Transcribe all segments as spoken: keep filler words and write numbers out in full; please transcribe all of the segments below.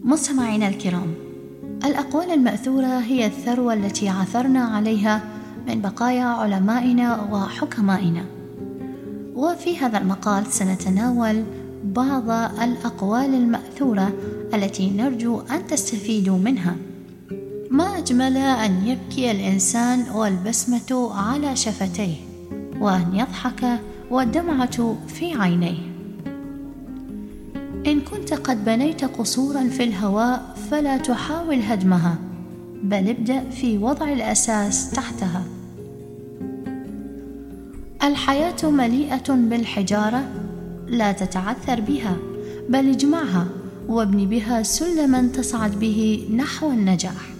مستمعينا الكرام، الأقوال المأثورة هي الثروة التي عثرنا عليها من بقايا علمائنا وحكمائنا، وفي هذا المقال سنتناول بعض الأقوال المأثورة التي نرجو أن تستفيدوا منها. ما أجمل أن يبكي الإنسان والبسمة على شفتيه، وأن يضحك والدمعة في عينيه. إن كنت قد بنيت قصورا في الهواء فلا تحاول هدمها، بل ابدأ في وضع الأساس تحتها. الحياة مليئة بالحجارة، لا تتعثر بها، بل اجمعها وابن بها سلما تصعد به نحو النجاح.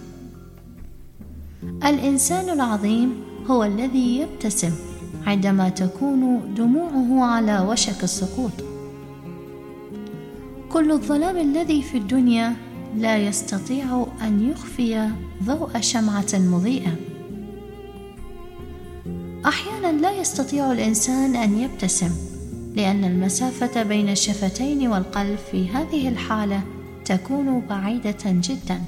الإنسان العظيم هو الذي يبتسم عندما تكون دموعه على وشك السقوط. كل الظلام الذي في الدنيا لا يستطيع أن يخفي ضوء شمعة مضيئة. أحيانا لا يستطيع الإنسان أن يبتسم، لأن المسافة بين الشفتين والقلب في هذه الحالة تكون بعيدة جدا.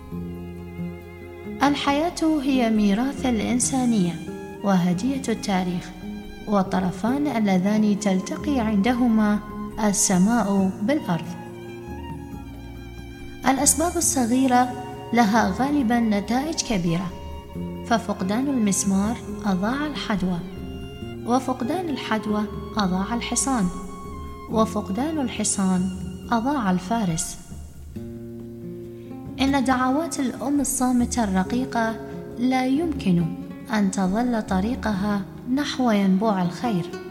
الحياة هي ميراث الإنسانية وهدية التاريخ، والطرفان اللذان تلتقي عندهما السماء بالأرض. الأسباب الصغيرة لها غالبا نتائج كبيرة، ففقدان المسمار أضاع الحدوى، وفقدان الحدوى أضاع الحصان، وفقدان الحصان أضاع الفارس. إن دعوات الأم الصامتة الرقيقة لا يمكن أن تظل طريقها نحو ينبوع الخير.